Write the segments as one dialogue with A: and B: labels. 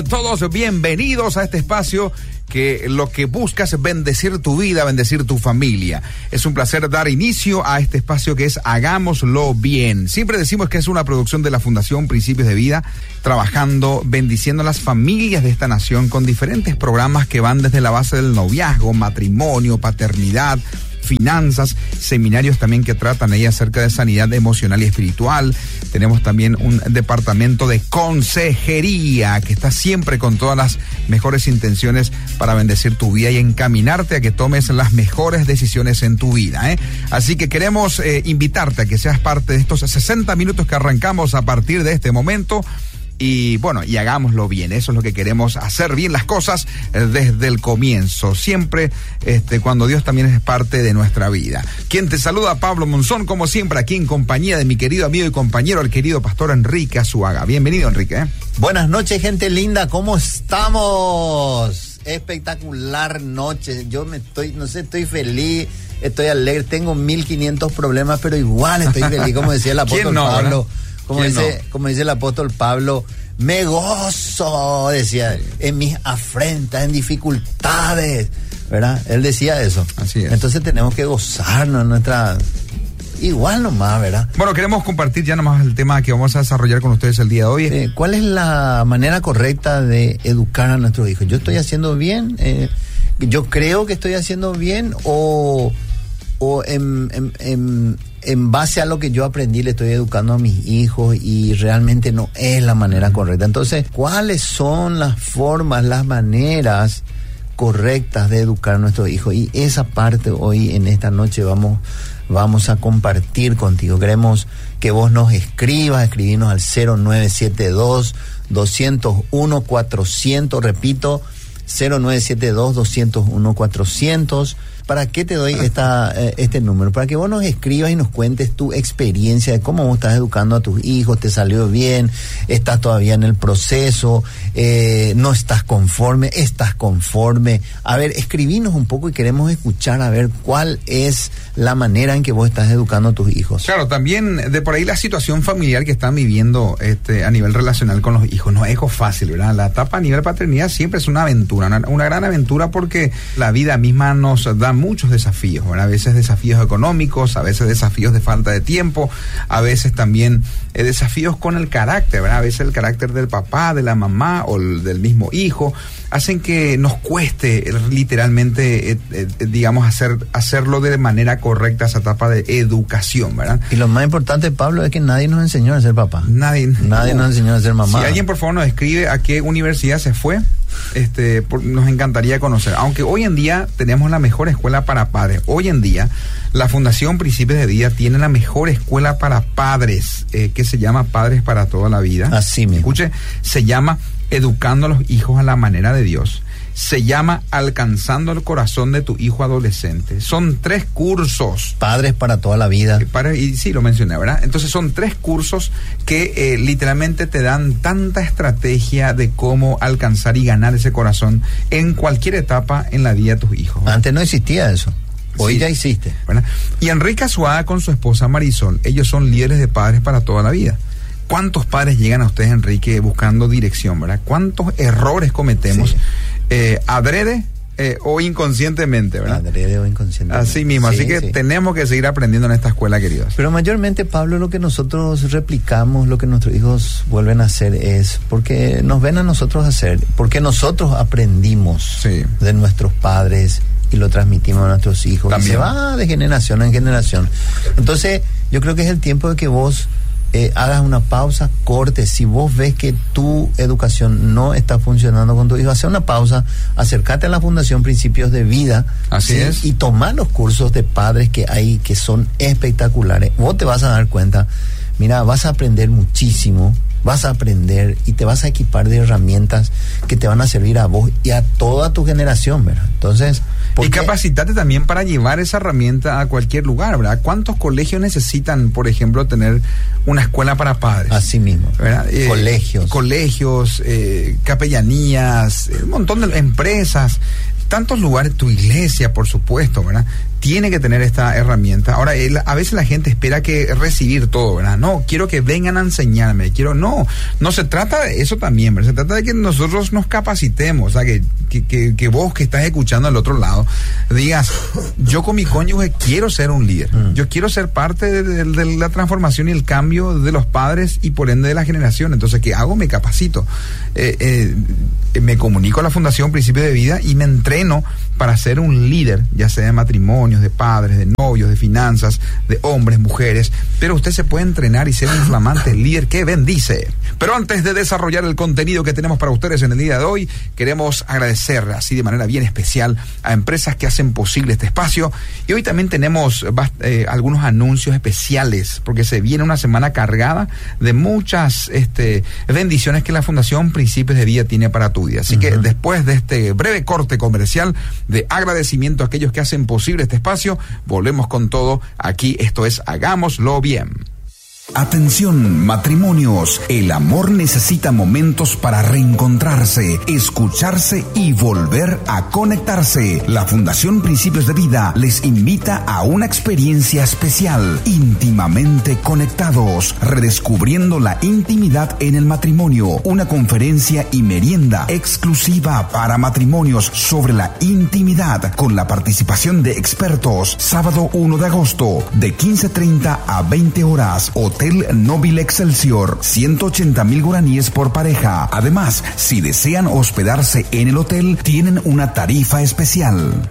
A: Todos bienvenidos a este espacio que lo que busca es bendecir tu vida, bendecir tu familia. Es un placer dar inicio a este espacio que es Hagámoslo Bien. Siempre decimos que es una producción de la Fundación Principios de Vida, trabajando, bendiciendo a las familias de esta nación con diferentes programas que van desde la base del noviazgo, matrimonio, paternidad, finanzas, seminarios también que tratan ahí acerca de sanidad emocional y espiritual. Tenemos también un departamento de consejería que está siempre con todas las mejores intenciones para bendecir tu vida y encaminarte a que tomes las mejores decisiones en tu vida, ¿eh? Así que queremos invitarte a que seas parte de estos 60 minutos que arrancamos a partir de este momento. Y bueno, y hagámoslo bien. Eso es lo que queremos, hacer bien las cosas desde el comienzo. Siempre cuando Dios también es parte de nuestra vida. Quien te saluda, Pablo Monzón, como siempre, aquí en compañía de mi querido amigo y compañero, el querido pastor Enrique Azuaga. Bienvenido, Enrique.
B: Buenas noches, gente linda. ¿Cómo estamos? Espectacular noche. Yo estoy feliz, estoy alegre. Tengo 1500 problemas, pero igual estoy feliz, como decía el apóstol Pablo. Como dice el apóstol Pablo, me gozo, decía, en mis afrentas, en dificultades, ¿verdad? Él decía eso.
A: Así es.
B: Entonces tenemos que gozarnos en nuestra... Igual nomás, ¿verdad?
A: Bueno, queremos compartir ya nomás el tema que vamos a desarrollar con ustedes el día de hoy.
B: ¿Cuál es la manera correcta de educar a nuestros hijos? ¿Yo estoy haciendo bien? ¿Yo creo que estoy haciendo bien? ¿O en base a lo que yo aprendí le estoy educando a mis hijos y realmente no es la manera correcta? Entonces, ¿cuáles son las formas, las maneras correctas de educar a nuestros hijos? Y esa parte hoy en esta noche vamos a compartir contigo. Queremos que vos nos escribirnos al 0972-201-400, repito, 0972-201-400. ¿Para qué te doy este número? Para que vos nos escribas y nos cuentes tu experiencia de cómo vos estás educando a tus hijos, te salió bien, estás todavía en el proceso, no estás conforme, estás conforme. A ver, escribinos un poco y queremos escuchar a ver cuál es la manera en que vos estás educando a tus hijos.
A: Claro, también de por ahí la situación familiar que están viviendo a nivel relacional con los hijos no es fácil, ¿verdad? La etapa a nivel paternidad siempre es una aventura, una gran aventura, porque la vida misma nos da muchos desafíos, ¿verdad? A veces desafíos económicos, a veces desafíos de falta de tiempo, a veces también desafíos con el carácter, ¿verdad? A veces el carácter del papá, de la mamá o del mismo hijo hacen que nos cueste literalmente, digamos, hacerlo de manera correcta, esa etapa de educación, ¿verdad?
B: Y lo más importante, Pablo, es que nadie nos enseñó a ser papá. Nadie nos enseñó a ser mamá.
A: Si alguien por favor nos escribe a qué universidad se fue, nos encantaría conocer. Aunque hoy en día tenemos la mejor escuela para padres. Hoy en día la Fundación Principios de Vida tiene la mejor escuela para padres, que se llama Padres para Toda la Vida.
B: Así mismo.
A: Escuche, se llama Educando a los Hijos a la Manera de Dios. Se llama Alcanzando el Corazón de tu Hijo Adolescente. Son 3 cursos.
B: Padres para Toda la Vida.
A: Y sí, lo mencioné, ¿verdad? Entonces son 3 cursos que literalmente te dan tanta estrategia de cómo alcanzar y ganar ese corazón en cualquier etapa en la vida de tus hijos, ¿verdad?
B: Antes no existía eso. Hoy sí, ya existe,
A: ¿verdad? Y Enrique Azuaga con su esposa Marisol, ellos son líderes de Padres para Toda la Vida. ¿Cuántos padres llegan a ustedes, Enrique, buscando dirección, verdad? ¿Cuántos errores cometemos, adrede o inconscientemente, verdad?
B: Adrede o inconscientemente.
A: Así mismo, así que tenemos que seguir aprendiendo en esta escuela, queridos.
B: Pero mayormente, Pablo, lo que nosotros replicamos, lo que nuestros hijos vuelven a hacer es porque nos ven a nosotros hacer, porque nosotros aprendimos de nuestros padres y lo transmitimos a nuestros hijos.
A: También.
B: Y se va de generación en generación. Entonces, yo creo que es el tiempo de que vos hagas una pausa, corte. Si vos ves que tu educación no está funcionando con tu hijo, hace una pausa, acércate a la Fundación Principios de Vida.
A: Así es.
B: Y toma los cursos de padres que hay, que son espectaculares. Vos te vas a dar cuenta, mira, vas a aprender muchísimo, vas a aprender y te vas a equipar de herramientas que te van a servir a vos y a toda tu generación, ¿verdad? Entonces,
A: y capacitarte también para llevar esa herramienta a cualquier lugar, ¿verdad? ¿Cuántos colegios necesitan, por ejemplo, tener una escuela para padres?
B: Así mismo,
A: ¿verdad? Colegios, capellanías, un montón de empresas, tantos lugares, tu iglesia, por supuesto, ¿verdad? tiene que tener esta herramienta. Ahora, a veces la gente espera que recibir todo, ¿verdad? No, quiero que vengan a enseñarme, no se trata de eso también, ¿verdad? Se trata de que nosotros nos capacitemos, o sea, que vos que estás escuchando al otro lado, digas, yo con mi cónyuge quiero ser un líder, yo quiero ser parte de la transformación y el cambio de los padres y por ende de la generación. Entonces, ¿qué hago? Me capacito, me comunico a la Fundación Principio de Vida y me entreno para ser un líder, ya sea de matrimonios, de padres, de novios, de finanzas, de hombres, mujeres, pero usted se puede entrenar y ser un flamante líder que bendice. Pero antes de desarrollar el contenido que tenemos para ustedes en el día de hoy, queremos agradecer así de manera bien especial a empresas que hacen posible este espacio, y hoy también tenemos algunos anuncios especiales, porque se viene una semana cargada de muchas bendiciones que la Fundación Principios de Vida tiene para tu vida. Así que después de este breve corte comercial de agradecimiento a aquellos que hacen posible este espacio, volvemos con todo aquí. Esto es Hagámoslo Bien.
C: Atención, matrimonios. El amor necesita momentos para reencontrarse, escucharse y volver a conectarse. La Fundación Principios de Vida les invita a una experiencia especial, íntimamente conectados, redescubriendo la intimidad en el matrimonio. Una conferencia y merienda exclusiva para matrimonios sobre la intimidad, con la participación de expertos. Sábado 1 de agosto, de 15:30 a 20 horas. Hotel Nobile Excelsior, 180,000 guaraníes por pareja. Además, si desean hospedarse en el hotel, tienen una tarifa especial.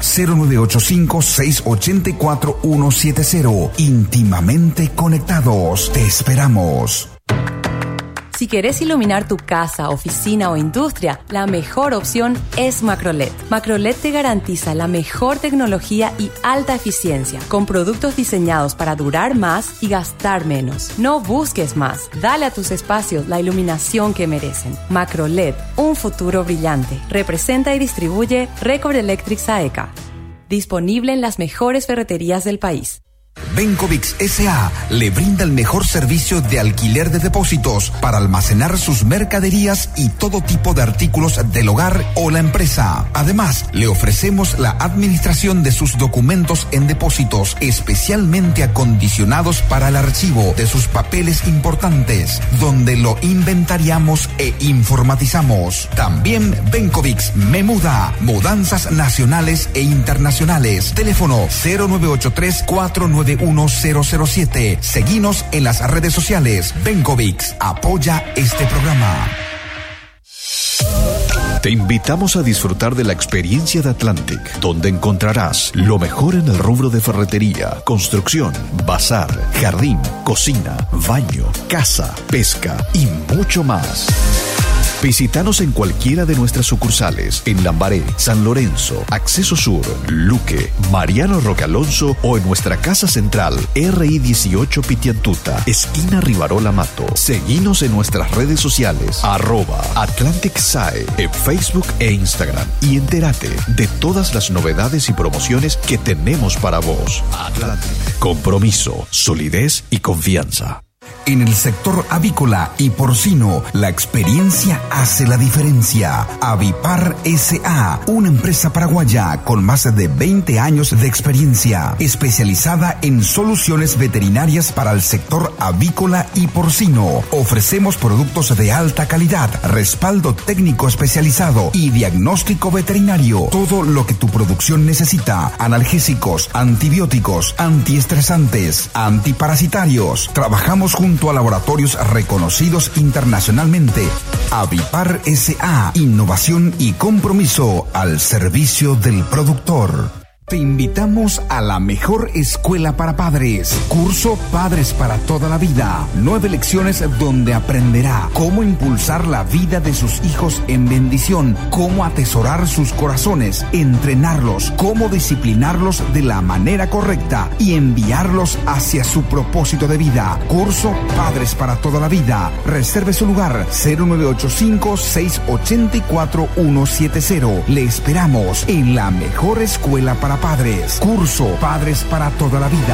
C: 0985-684-170. Íntimamente conectados. Te esperamos.
D: Si querés iluminar tu casa, oficina o industria, la mejor opción es Macroled. Macroled te garantiza la mejor tecnología y alta eficiencia, con productos diseñados para durar más y gastar menos. No busques más. Dale a tus espacios la iluminación que merecen. Macroled, un futuro brillante. Representa y distribuye Record Electric Saeca. Disponible en las mejores ferreterías del país.
C: Bencovix S.A. le brinda el mejor servicio de alquiler de depósitos para almacenar sus mercaderías y todo tipo de artículos del hogar o la empresa. Además, le ofrecemos la administración de sus documentos en depósitos especialmente acondicionados para el archivo de sus papeles importantes, donde lo inventariamos e informatizamos. También Bencovix me muda, mudanzas nacionales e internacionales. Teléfono 0983-491-007. Seguinos en las redes sociales. Bencovix apoya este programa.
E: Te invitamos a disfrutar de la experiencia de Atlantic, donde encontrarás lo mejor en el rubro de ferretería, construcción, bazar, jardín, cocina, baño, casa, pesca y mucho más. Visítanos en cualquiera de nuestras sucursales, en Lambaré, San Lorenzo, Acceso Sur, Luque, Mariano Roque Alonso o en nuestra casa central, RI 18 Pitiantuta, esquina Rivarola Mato. Seguinos en nuestras redes sociales, @Atlantic SAE, en Facebook e Instagram, y entérate de todas las novedades y promociones que tenemos para vos. Atlantic, compromiso, solidez y confianza.
C: En el sector avícola y porcino, la experiencia hace la diferencia. Avipar S.A., una empresa paraguaya con más de 20 años de experiencia, especializada en soluciones veterinarias para el sector avícola y porcino. Ofrecemos productos de alta calidad, respaldo técnico especializado y diagnóstico veterinario. Todo lo que tu producción necesita: analgésicos, antibióticos, antiestresantes, antiparasitarios. Trabajamos junto a laboratorios reconocidos internacionalmente. Avipar S.A. Innovación y compromiso al servicio del productor. Te invitamos a la mejor escuela para padres. Curso Padres para toda la vida. 9 lecciones donde aprenderá cómo impulsar la vida de sus hijos en bendición, cómo atesorar sus corazones, entrenarlos, cómo disciplinarlos de la manera correcta y enviarlos hacia su propósito de vida. Curso Padres para toda la vida. Reserve su lugar 0985-684-170. Le esperamos en la mejor escuela para padres. Curso Padres para toda la vida.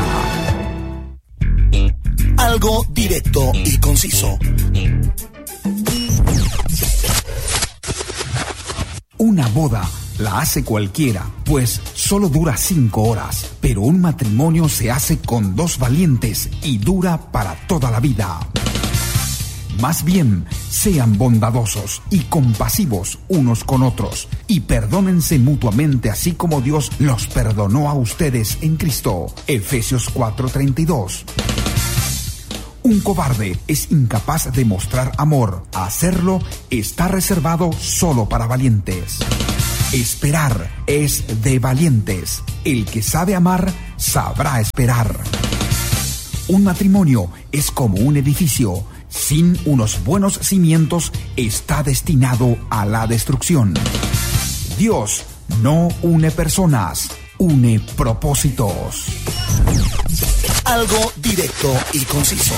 F: Algo directo y conciso.
C: Una boda la hace cualquiera, pues solo dura 5 horas, pero un matrimonio se hace con 2 valientes y dura para toda la vida. Más bien, sean bondadosos y compasivos unos con otros y perdónense mutuamente así como Dios los perdonó a ustedes en Cristo. Efesios 4:32. Un cobarde es incapaz de mostrar amor. Hacerlo está reservado solo para valientes. Esperar es de valientes. El que sabe amar, sabrá esperar. Un matrimonio es como un edificio. Sin unos buenos cimientos, está destinado a la destrucción. Dios no une personas, une propósitos.
F: Algo directo y conciso.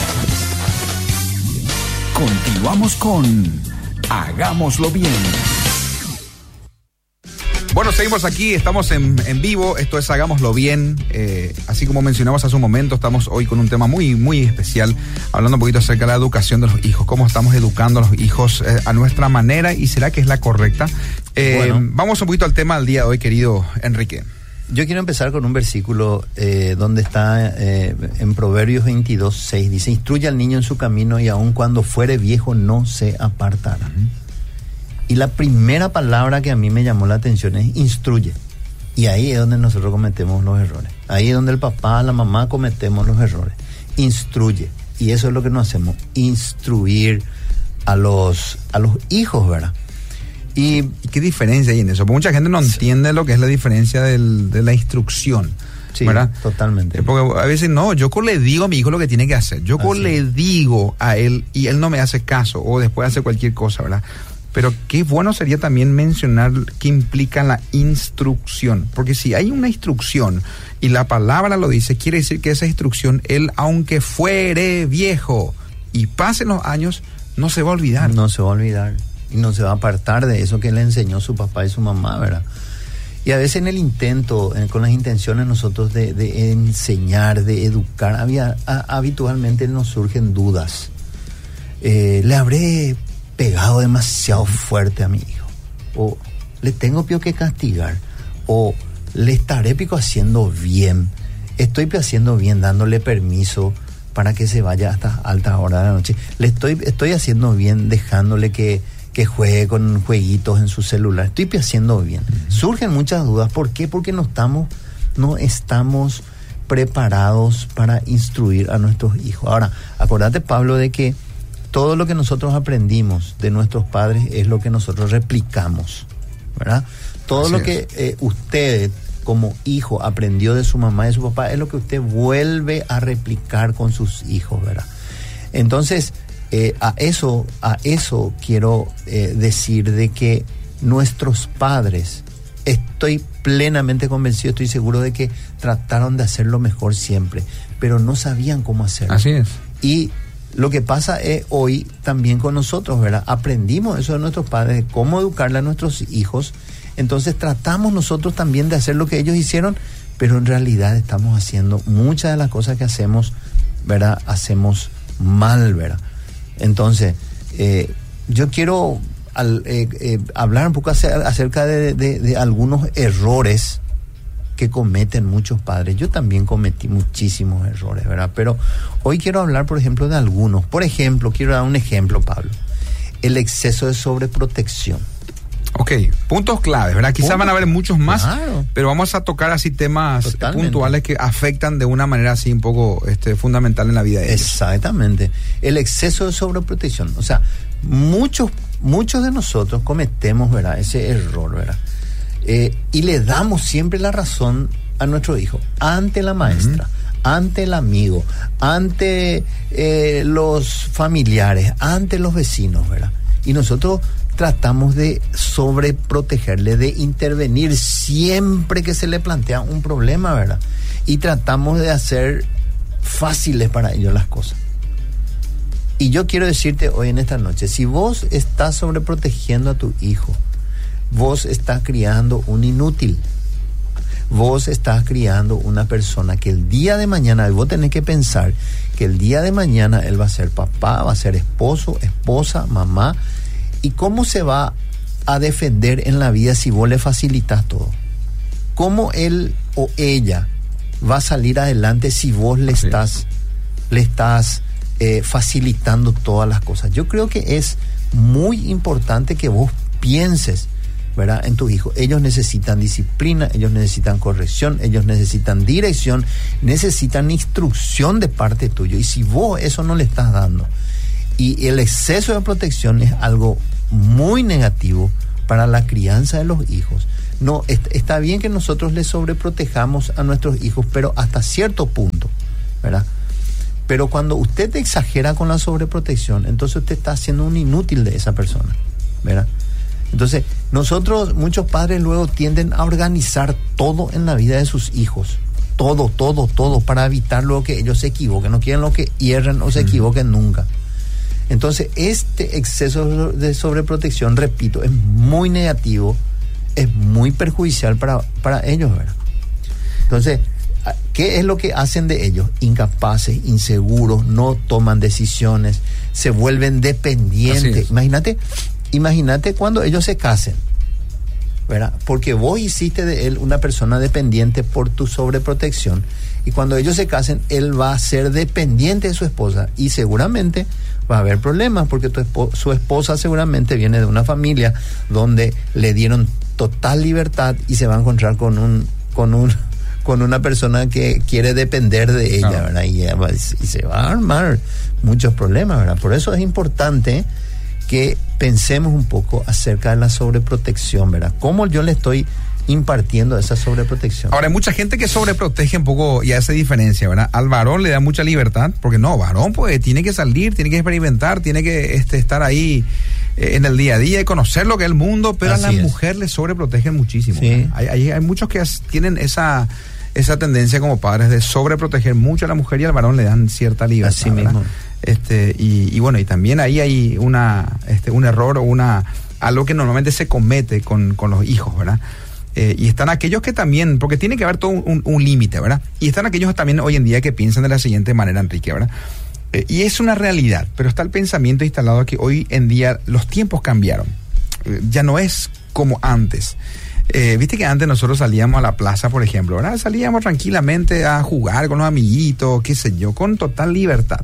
C: Continuamos con Hagámoslo Bien.
A: Bueno, seguimos aquí, estamos en vivo, esto es Hagámoslo Bien, así como mencionamos hace un momento, estamos hoy con un tema muy, muy especial, hablando un poquito acerca de la educación de los hijos, cómo estamos educando a los hijos a nuestra manera y será que es la correcta. Vamos un poquito al tema del día de hoy, querido Enrique.
B: Yo quiero empezar con un versículo donde está en Proverbios 22:6, dice: instruye al niño en su camino y aun cuando fuere viejo no se apartará. Y la primera palabra que a mí me llamó la atención es instruye. Y ahí es donde nosotros cometemos los errores. Ahí es donde el papá, la mamá cometemos los errores. Instruye. Y eso es lo que nos hacemos, instruir a los hijos, ¿verdad?
A: ¿Y qué diferencia hay en eso? Porque mucha gente no entiende lo que es la diferencia de la instrucción.
B: Sí,
A: ¿verdad?
B: Totalmente.
A: Porque a veces no, yo le digo a mi hijo lo que tiene que hacer. Yo le digo a él y él no me hace caso o después hace cualquier cosa, ¿verdad? Pero qué bueno sería también mencionar qué implica la instrucción. Porque si hay una instrucción y la palabra lo dice, quiere decir que esa instrucción, él aunque fuere viejo y pasen los años, no se va a olvidar.
B: No se va a olvidar. Y no se va a apartar de eso que le enseñó su papá y su mamá, ¿verdad? Y a veces en el intento, con las intenciones nosotros de enseñar, de educar, habitualmente nos surgen dudas. ¿Le habré pegado demasiado fuerte a mi hijo? ¿O le tengo que castigar? ¿O le estaré haciendo bien? ¿Estoy haciendo bien dándole permiso para que se vaya hasta altas horas de la noche? ¿Le estoy haciendo bien dejándole que juegue con jueguitos en su celular? Estoy haciendo bien. Surgen muchas dudas. ¿Por qué? Porque no estamos preparados para instruir a nuestros hijos. Ahora, acordate, Pablo, de que todo lo que nosotros aprendimos de nuestros padres es lo que nosotros replicamos, ¿verdad? Todo
A: Así
B: lo
A: es.
B: que usted como hijo aprendió de su mamá y de su papá es lo que usted vuelve a replicar con sus hijos, ¿verdad? Entonces, a eso quiero decir de que nuestros padres, estoy plenamente convencido, estoy seguro de que trataron de hacer lo mejor siempre, pero no sabían cómo hacerlo.
A: Así es.
B: Y lo que pasa es hoy también con nosotros, ¿verdad? Aprendimos eso de nuestros padres, de cómo educarle a nuestros hijos. Entonces tratamos nosotros también de hacer lo que ellos hicieron, pero en realidad estamos haciendo muchas de las cosas que hacemos, ¿verdad? Hacemos mal, ¿verdad? Entonces, yo quiero hablar un poco acerca de algunos errores que cometen muchos padres. Yo también cometí muchísimos errores, ¿verdad? Pero hoy quiero hablar, por ejemplo, de algunos. Por ejemplo, quiero dar un ejemplo, Pablo. El exceso de sobreprotección.
A: Ok, puntos claves, ¿verdad? Quizás van a haber muchos más,
B: claro,
A: pero vamos a tocar así temas
B: totalmente
A: puntuales que afectan de una manera así un poco fundamental en la vida de ellos.
B: Exactamente. El exceso de sobreprotección. O sea, muchos de nosotros cometemos, ¿verdad?, ese error, ¿verdad? Y le damos siempre la razón a nuestro hijo, ante la maestra, ante el amigo, ante los familiares, ante los vecinos, ¿verdad? Y nosotros tratamos de sobreprotegerle, de intervenir siempre que se le plantea un problema, ¿verdad? Y tratamos de hacer fáciles para ellos las cosas. Y yo quiero decirte hoy en esta noche, si vos estás sobreprotegiendo a tu hijo, vos estás criando un inútil. Vos estás criando una persona que el día de mañana, vos tenés que pensar que el día de mañana él va a ser papá, va a ser esposo, esposa, mamá. ¿Y cómo se va a defender en la vida si vos le facilitas todo? ¿Cómo él o ella va a salir adelante si vos le estás facilitando todas las cosas? Yo creo que es muy importante que vos pienses, ¿verdad?, en tus hijos. Ellos necesitan disciplina, ellos necesitan corrección, ellos necesitan dirección, necesitan instrucción de parte tuya. Y si vos eso no le estás dando, y el exceso de protección es algo muy negativo para la crianza de los hijos. No, está bien que nosotros les sobreprotejamos a nuestros hijos, pero hasta cierto punto, ¿verdad? Pero cuando usted exagera con la sobreprotección, entonces usted está haciendo un inútil de esa persona, ¿verdad? Entonces, muchos padres luego tienden a organizar todo en la vida de sus hijos. Todo, para evitar luego que ellos se equivoquen. No quieren lo que hierren o se equivoquen nunca. Entonces, este exceso de sobreprotección, repito, es muy negativo, es muy perjudicial para ellos, ¿verdad? Entonces, ¿qué es lo que hacen de ellos? Incapaces, inseguros, no toman decisiones, se vuelven dependientes. Imagínate cuando ellos se casen, ¿verdad? Porque vos hiciste de él una persona dependiente por tu sobreprotección, y cuando ellos se casen, él va a ser dependiente de su esposa, y seguramente va a haber problemas, porque su esposa seguramente viene de una familia donde le dieron total libertad, y se va a encontrar con una persona que quiere depender de ella, ¿verdad? Y se va a armar muchos problemas, ¿verdad? Por eso es importante que pensemos un poco acerca de la sobreprotección, ¿verdad? ¿Cómo yo le estoy impartiendo esa sobreprotección?
A: Ahora, hay mucha gente que sobreprotege un poco y hace diferencia, ¿verdad? Al varón le da mucha libertad, porque varón pues tiene que salir, tiene que experimentar, tiene que estar ahí en el día a día y conocer lo que es el mundo, pero a la mujer le sobreprotegen muchísimo. Sí. Hay muchos que tienen esa tendencia como padres de sobreproteger mucho a la mujer, y al varón le dan cierta libertad. Así mismo. Y bueno, y también ahí hay un error o algo que normalmente se comete con los hijos, ¿verdad? Y están aquellos que también, porque tiene que haber todo un límite, ¿verdad? Y están aquellos también hoy en día que piensan de la siguiente manera, Enrique, ¿verdad? Y es una realidad, pero está el pensamiento instalado que hoy en día los tiempos cambiaron. Ya no es como antes. Viste que antes nosotros salíamos a la plaza, por ejemplo, ¿verdad? Salíamos tranquilamente a jugar con los amiguitos, qué sé yo, con total libertad.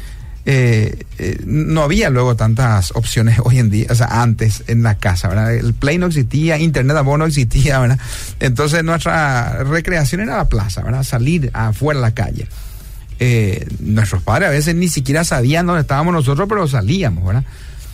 A: No había luego tantas opciones hoy en día, o sea, antes en la casa, ¿verdad? El Play no existía, Internet a no existía, ¿verdad? Entonces nuestra recreación era la plaza, ¿verdad? Salir afuera a la calle. Nuestros padres a veces ni siquiera sabían dónde estábamos nosotros, pero salíamos, ¿verdad?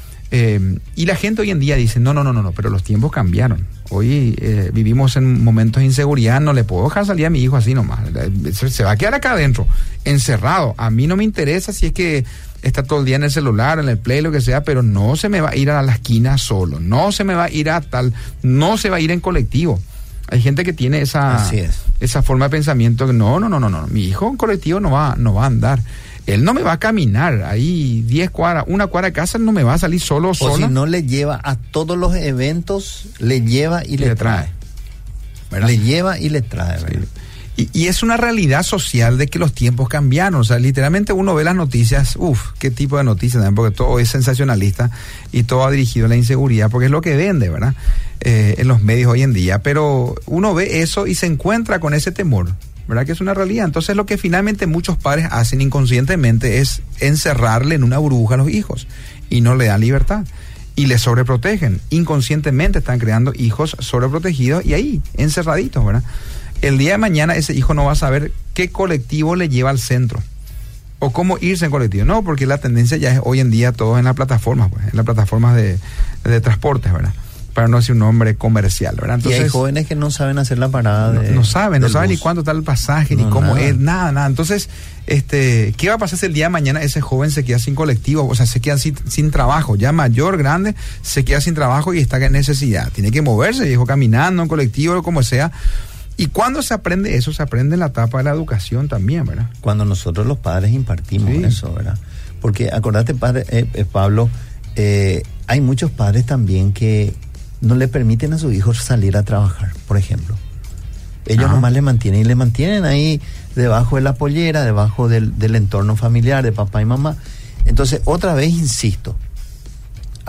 A: Y la gente hoy en día dice, no, pero los tiempos cambiaron. Hoy vivimos en momentos de inseguridad, no le puedo dejar salir a mi hijo así nomás. Se va a quedar acá adentro, encerrado. A mí no me interesa si es que está todo el día en el celular, en el Play, lo que sea, pero no se me va a ir a la esquina solo, no se me va a ir no se va a ir en colectivo. Hay gente que tiene esa forma de pensamiento que no, mi hijo en colectivo no va a andar. Él no me va a caminar ahí 10 cuadras, una cuadra de casa, no me va a salir sola.
B: O si no, le lleva a todos los eventos, le lleva y le trae. ¿Verdad? Le lleva y le trae, ¿verdad?
A: Sí. Y es una realidad social de que los tiempos cambiaron. O sea, literalmente uno ve las noticias, qué tipo de noticias, ¿verdad? Porque todo es sensacionalista y todo va dirigido a la inseguridad, porque es lo que vende, ¿verdad? En los medios hoy en día. Pero uno ve eso y se encuentra con ese temor, ¿verdad? Que es una realidad. Entonces lo que finalmente muchos padres hacen inconscientemente es encerrarle en una burbuja a los hijos y no le dan libertad y le sobreprotegen. Inconscientemente están creando hijos sobreprotegidos y ahí encerraditos, ¿verdad? El día de mañana ese hijo no va a saber qué colectivo le lleva al centro o cómo irse en colectivo. No, porque la tendencia ya es hoy en día todo en las plataformas, pues, en las plataformas de transportes, ¿verdad? Para no decir un nombre comercial, ¿verdad? Entonces,
B: y hay jóvenes que no saben hacer la parada
A: no saben ni cuánto está el pasaje, ni cómo es, nada. Entonces, ¿qué va a pasar si el día de mañana ese joven se queda sin colectivo? O sea, se queda sin trabajo, ya mayor, grande, se queda sin trabajo y está en necesidad. Tiene que moverse, hijo, caminando en colectivo o como sea. ¿Y cuándo se aprende eso? Se aprende en la etapa de la educación también, ¿verdad?
B: Cuando nosotros los padres impartimos eso, ¿verdad? Porque acordate, padre, Pablo, hay muchos padres también que no le permiten a sus hijos salir a trabajar, por ejemplo. Ellos nomás le mantienen ahí debajo de la pollera, debajo del entorno familiar de papá y mamá. Entonces, otra vez insisto,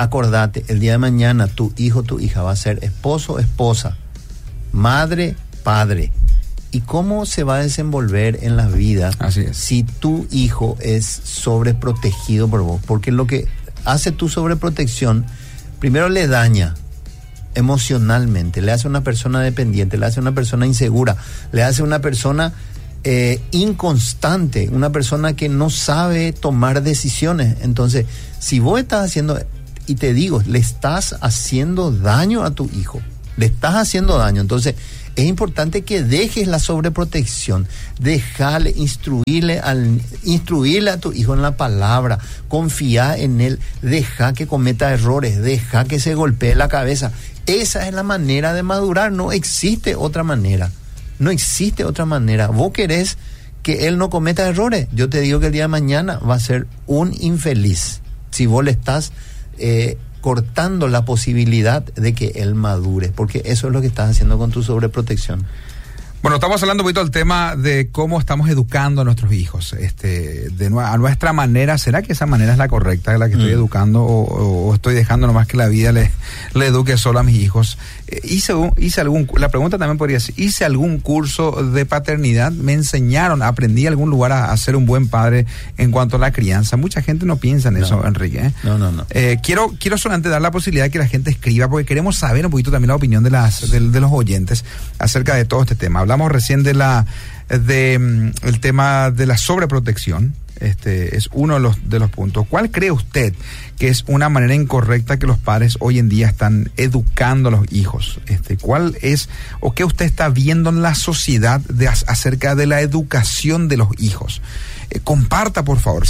B: acordate, el día de mañana tu hijo, tu hija va a ser esposo, esposa, madre, padre. ¿Y cómo se va a desenvolver en la vida si tu hijo es sobreprotegido por vos? Porque lo que hace tu sobreprotección, primero le daña emocionalmente, le hace una persona dependiente, le hace una persona insegura, le hace una persona inconstante, una persona que no sabe tomar decisiones. Entonces, si vos estás haciendo, y te digo, le estás haciendo daño a tu hijo, le estás haciendo daño. Entonces, es importante que dejes la sobreprotección, déjale, instruirle a tu hijo en la palabra, confía en él, deja que cometa errores, deja que se golpee la cabeza. Esa es la manera de madurar, no existe otra manera. No existe otra manera. Vos querés que él no cometa errores. Yo te digo que el día de mañana va a ser un infeliz si vos le estás cortando la posibilidad de que él madure, porque eso es lo que estás haciendo con tu sobreprotección.
A: Bueno, estamos hablando un poquito del tema de cómo estamos educando a nuestros hijos, a nuestra manera. ¿Será que esa manera es la correcta, la que estoy educando, o estoy dejando nomás que la vida le eduque solo a mis hijos? La pregunta también podría ser, ¿hice algún curso de paternidad? ¿Me enseñaron, aprendí en algún lugar a ser un buen padre en cuanto a la crianza? Mucha gente no piensa en eso, Enrique.
B: No.
A: Quiero solamente dar la posibilidad de que la gente escriba, porque queremos saber un poquito también la opinión de los oyentes acerca de todo este tema. Hablamos recién el tema de la sobreprotección. Es uno de los puntos. ¿Cuál cree usted que es una manera incorrecta que los padres hoy en día están educando a los hijos? ¿Cuál es, o qué usted está viendo en la sociedad acerca de la educación de los hijos? Comparta, por favor.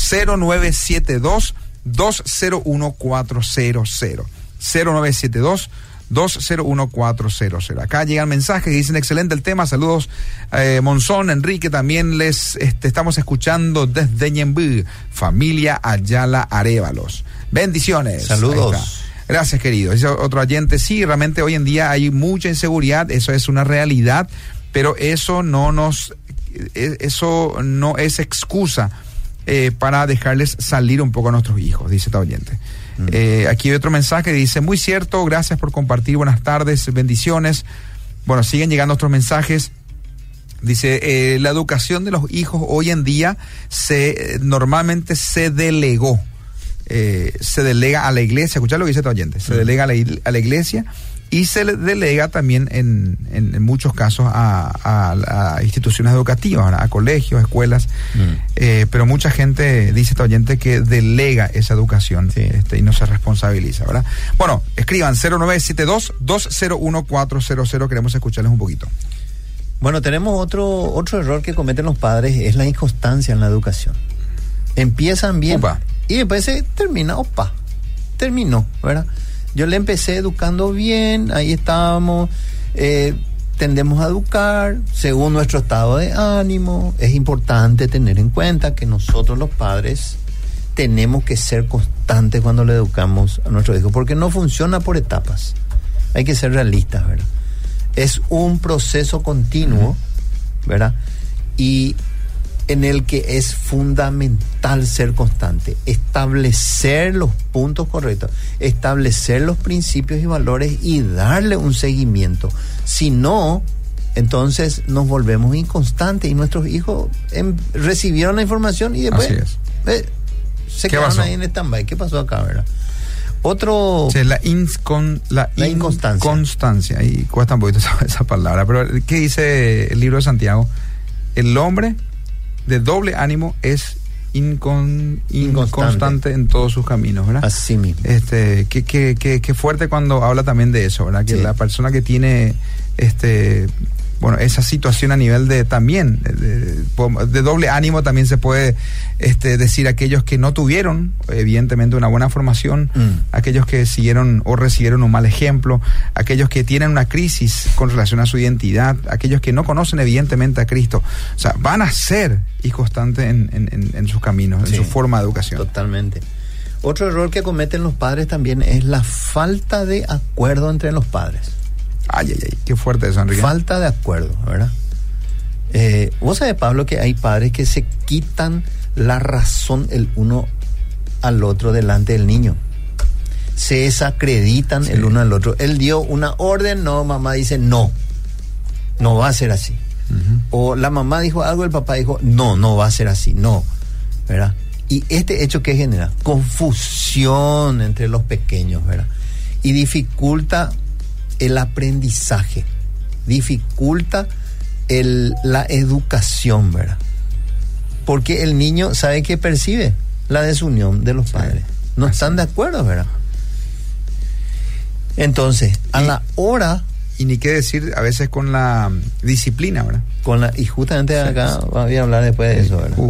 A: 0972-201-400. 0972-201-400. Acá llegan mensajes que dicen: excelente el tema, saludos Monzón, Enrique, también les estamos escuchando desde Ñembú, familia Ayala Arévalos. Bendiciones.
B: Saludos.
A: Gracias, querido. Dice otro oyente: sí, realmente hoy en día hay mucha inseguridad, eso es una realidad, pero eso no es excusa para dejarles salir un poco a nuestros hijos, dice este oyente. Aquí hay otro mensaje que dice: muy cierto, gracias por compartir, buenas tardes, bendiciones. Bueno, siguen llegando otros mensajes. Dice, la educación de los hijos hoy en día normalmente se delegó. Se delega a la iglesia. Escuchad lo que dice este oyente. Se delega a la iglesia y se le delega también en muchos casos a instituciones educativas, ¿verdad? A colegios, escuelas. Pero mucha gente, dice este oyente, que delega esa educación y no se responsabiliza, ¿verdad? Bueno, escriban 0972-201-400. Queremos escucharles un poquito.
B: Bueno, tenemos otro error que cometen los padres, es la inconstancia en la educación. Empiezan bien y después se termina, terminó, ¿verdad? Yo le empecé educando bien, ahí estábamos, tendemos a educar según nuestro estado de ánimo. Es importante tener en cuenta que nosotros los padres tenemos que ser constantes cuando le educamos a nuestros hijos, porque no funciona por etapas. Hay que ser realistas, ¿verdad? Es un proceso continuo, ¿verdad? Y en el que es fundamental ser constante, establecer los puntos correctos, establecer los principios y valores y darle un seguimiento. Si no, entonces nos volvemos inconstantes y nuestros hijos recibieron la información y después se quedaron ahí en stand-by. ¿Qué pasó acá, verdad? Otro...
A: Sí, la inconstancia. Y cuesta un poquito esa palabra. Pero ¿qué dice el libro de Santiago? El hombre de doble ánimo es inconstante en todos sus caminos, ¿verdad?
B: Así mismo.
A: Qué fuerte cuando habla también de eso, ¿verdad? Que la persona que tiene esa situación a nivel de doble ánimo, también se puede decir aquellos que no tuvieron evidentemente una buena formación, aquellos que siguieron o recibieron un mal ejemplo, aquellos que tienen una crisis con relación a su identidad, aquellos que no conocen evidentemente a Cristo. O sea, van a ser inconstantes en sus caminos, en su forma de educación.
B: Totalmente. Otro error que cometen los padres también es la falta de acuerdo entre los padres.
A: Ay, qué fuerte eso, Enrique.
B: Falta de acuerdo, ¿verdad? Vos sabés, Pablo, que hay padres que se quitan la razón el uno al otro delante del niño. se desacreditan el uno al otro. Él dio una orden, no, mamá dice no va a ser así. O la mamá dijo algo, el papá dijo no va a ser así, no, ¿verdad? Y este hecho que genera confusión entre los pequeños, ¿verdad? Y dificulta el aprendizaje, dificulta la educación, ¿verdad? Porque el niño sabe que percibe la desunión de los padres. No están de acuerdo, ¿verdad? Entonces, a la hora...
A: Y ni qué decir a veces con la disciplina, ¿verdad?
B: Y justamente acá voy a hablar después de eso, ¿verdad?